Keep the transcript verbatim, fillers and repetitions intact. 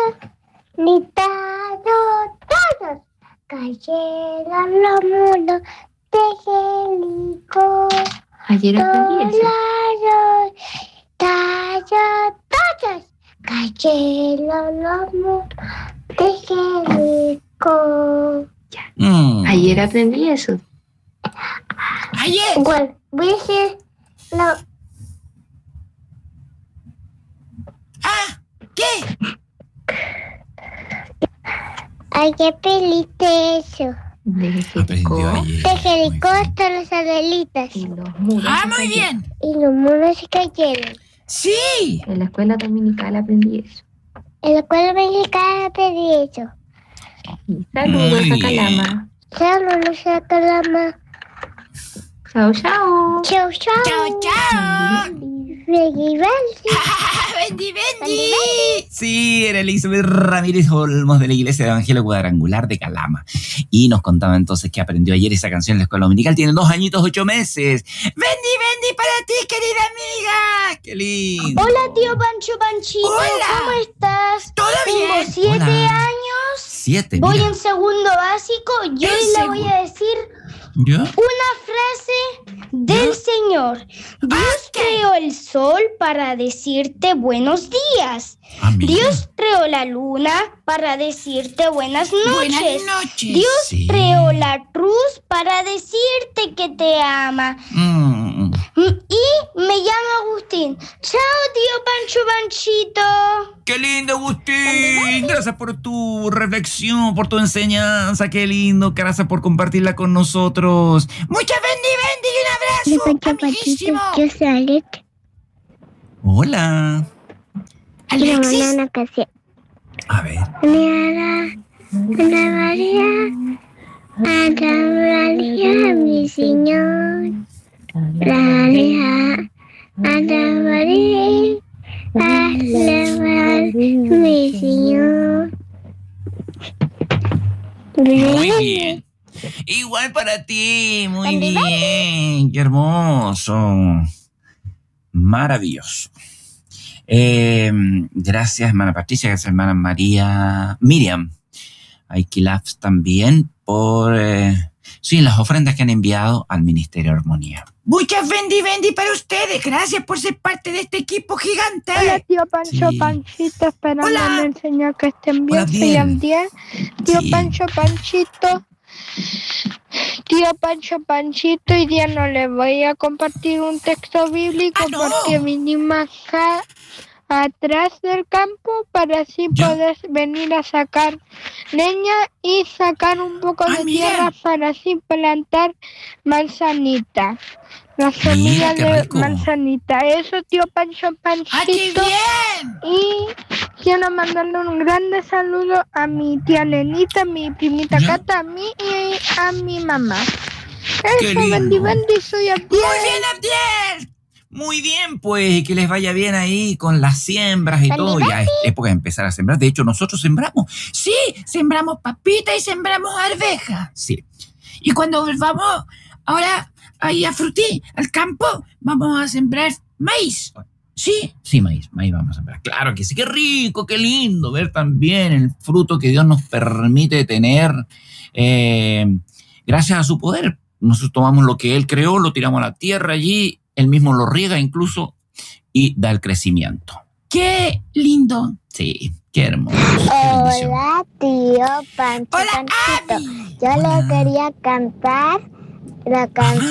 todos. Cayeron los muros de Jericó. Ayer aprendí eso. Cayó todos. Cayeron los muros de Jericó. Ya. Mm. Ayer aprendí eso. Ayer. Bueno, voy a decir lo... Ah, ¿qué? Ayer pediste eso. De Jericó. Aprendió ayer. De Jericó hasta las Adelitas. Y los muros. Ah, se muy cayeron. bien. Y los muros se cayeron. Sí. En la escuela dominical aprendí eso. En la escuela mexicana pedí eso. Y saludos Muy a bien. Calama. Saludos a Calama. Chao, chao. Chau, chau. Chao, chao. Feliz ¡Bendy, Bendy! Sí, era Elizabeth Ramírez Olmos de la Iglesia de Evangelio Cuadrangular de Calama. Y nos contaba entonces que aprendió ayer esa canción en la escuela dominical. Tiene dos añitos, ocho meses. ¡Bendy, Bendy para ti, querida amiga! ¡Qué lindo! Hola, tío Pancho Panchito. Hola. ¿Cómo estás? ¿Todo Tengo bien? siete Hola. años. Siete, Voy mira. en segundo básico y ¿En hoy le segundo? voy a decir ¿Ya? una frase del Señor. Dios creó el sol para decirte buenos días. Ah, mira. Dios creó la luna para decirte buenas noches. Buenas noches. Dios Sí. creó la cruz para decirte que te ama. Mm. Y me llamo Agustín. Chao, tío Pancho Panchito. ¡Qué lindo, Agustín! Gracias por tu reflexión, por tu enseñanza. ¡Qué lindo! Gracias por compartirla con nosotros. ¡Muchas bendy, bendy y un abrazo, amiguísimo! Yo soy Alex. Hola. Alexis. una canción. A ver. Ana, Ana María, Ana María, mi Señor. María, Ana María, Ana María, mi Señor. Muy bien. Igual para ti. Muy Bendy, bien. Qué hermoso. Maravilloso. Eh, gracias, hermana Patricia. Gracias, hermana María. Miriam. Aikilaf también por eh, sí, las ofrendas que han enviado al Ministerio de Armonía. Muchas bendy bendy para ustedes. Gracias por ser parte de este equipo gigante. Hola, tío Pancho Sí. Panchito, esperando Hola. en el Señor que estén Hola, bien. Soy bien. Andiel. Tío Sí. Pancho Panchito, tío Pancho Panchito, hoy día no les voy a compartir un texto bíblico Ah, no. porque vinimos acá atrás del campo para así Ya. poder venir a sacar leña y sacar un poco Ah, de mira. tierra para así plantar manzanita. Las Mira, semillas qué de rico. manzanita. Eso, tío Pancho Panchito. ¡Ah, qué bien! Y quiero mandarle un grande saludo a mi tía Nenita, a mi primita ¿Ya? Cata, a mí y a mi mamá. Qué Eso, lindo. bendy, bendy, soy Abdiel. Muy bien, Abdiel. Muy bien, pues, que les vaya bien ahí con las siembras y Bendy, todo. Ya es época de empezar a sembrar. De hecho, nosotros sembramos. Sí, sembramos papita y sembramos arveja. Sí. Y cuando volvamos ahora ahí a Frutí, al campo, vamos a sembrar maíz. Sí, sí, maíz, maíz vamos a sembrar. Claro que sí, qué rico, qué lindo ver también el fruto que Dios nos permite tener eh, gracias a su poder. Nosotros tomamos lo que Él creó, lo tiramos a la tierra allí, Él mismo lo riega incluso y da el crecimiento. ¡Qué lindo! Sí, qué hermoso. Qué bendición. Hola, tío Pancho Hola, Panchito. Abby. Yo Hola. le quería cantar la canción.